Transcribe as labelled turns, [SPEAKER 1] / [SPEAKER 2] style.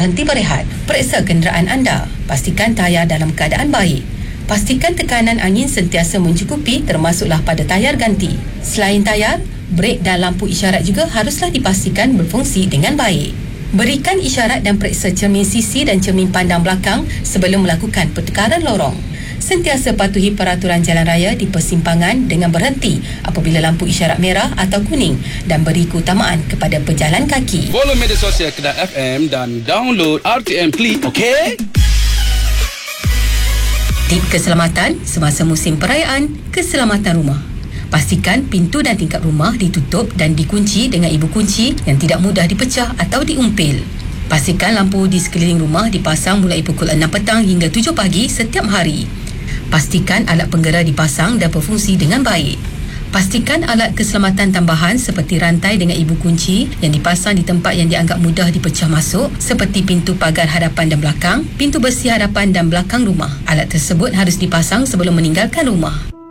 [SPEAKER 1] berhenti berehat. Periksa kenderaan anda. Pastikan tayar dalam keadaan baik. Pastikan tekanan angin sentiasa mencukupi termasuklah pada tayar ganti. Selain tayar, brek dan lampu isyarat juga haruslah dipastikan berfungsi dengan baik. Berikan isyarat dan periksa cermin sisi dan cermin pandang belakang sebelum melakukan pertukaran lorong. Sentiasa patuhi peraturan jalan raya di persimpangan dengan berhenti apabila lampu isyarat merah atau kuning dan beri keutamaan kepada pejalan kaki.
[SPEAKER 2] Follow media sosial Kedah FM dan download RTM Play, okey?
[SPEAKER 1] Tip keselamatan semasa musim perayaan keselamatan rumah. Pastikan pintu dan tingkap rumah ditutup dan dikunci dengan ibu kunci yang tidak mudah dipecah atau diumpil. Pastikan lampu di sekeliling rumah dipasang mulai pukul 6 petang hingga 7 pagi setiap hari. Pastikan alat penggera dipasang dan berfungsi dengan baik. Pastikan alat keselamatan tambahan seperti rantai dengan ibu kunci yang dipasang di tempat yang dianggap mudah dipecah masuk seperti pintu pagar hadapan dan belakang, pintu besi hadapan dan belakang rumah. Alat tersebut harus dipasang sebelum meninggalkan rumah.